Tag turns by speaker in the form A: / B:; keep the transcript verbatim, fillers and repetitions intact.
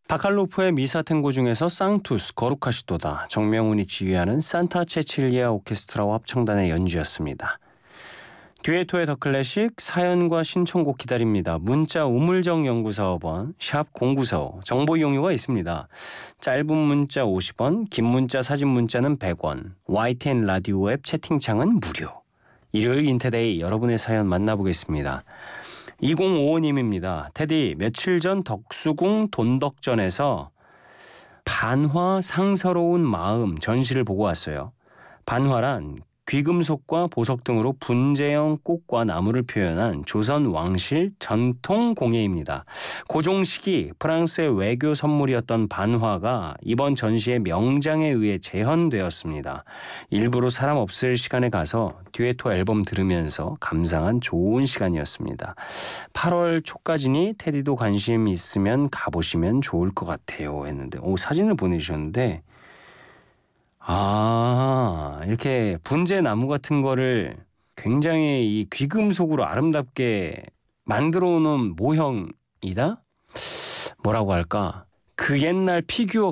A: 바칼로프의 미사탱고 중에서 쌍투스, 거룩하시도다, 정명훈이 지휘하는 산타 체칠리아 오케스트라와 합창단의 연주였습니다. 듀에토의 더 클래식, 사연과 신청곡 기다립니다. 문자 우물정 연구사업원 샵 공구사오 정보 이용료가 있습니다. 짧은 문자 오십 원, 긴 문자 사진 문자는 백 원, 와이티엔 라디오 앱 채팅창은 무료. 일요일 인테데이 여러분의 사연 만나보겠습니다. 이공오오님입니다. 테디, 며칠 전 덕수궁 돈덕전에서 반화 상서로운 마음 전시를 보고 왔어요. 반화란 귀금속과 보석 등으로 분재형 꽃과 나무를 표현한 조선 왕실 전통 공예입니다. 고종시기 프랑스의 외교 선물이었던 반화가 이번 전시의 명장에 의해 재현되었습니다. 일부러 사람 없을 시간에 가서 듀에토 앨범 들으면서 감상한 좋은 시간이었습니다. 팔월 초까지니 테디도 관심 있으면 가보시면 좋을 것 같아요 했는데, 오, 사진을 보내주셨는데, 아, 이렇게 분재 나무 같은 거를 굉장히 이 귀금속으로 아름답게 만들어 놓은 모형이다? 뭐라고 할까? 그 옛날 피규어